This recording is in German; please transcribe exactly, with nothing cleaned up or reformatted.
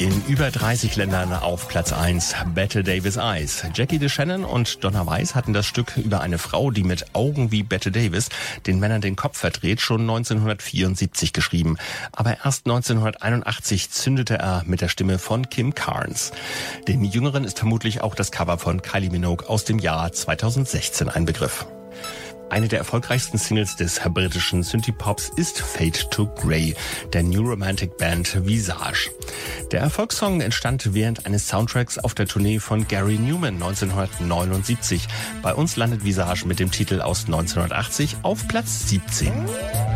In über dreißig Ländern auf Platz eins, Bette Davis Eyes. Jackie DeShannon und Donna Weiss hatten das Stück über eine Frau, die mit Augen wie Bette Davis den Männern den Kopf verdreht, schon neunzehnhundertvierundsiebzig geschrieben. Aber erst neunzehnhunderteinundachtzig zündete er mit der Stimme von Kim Carnes. Den Jüngeren ist vermutlich auch das Cover von Kylie Minogue aus dem Jahr zweitausendsechzehn ein Begriff. Eine der erfolgreichsten Singles des britischen Synthie-Pops ist Fade to Grey, der New Romantic Band Visage. Der Erfolgssong entstand während eines Soundtracks auf der Tournee von Gary Newman neunzehnhundertneunundsiebzig. Bei uns landet Visage mit dem Titel aus neunzehnhundertachtzig auf Platz siebzehn.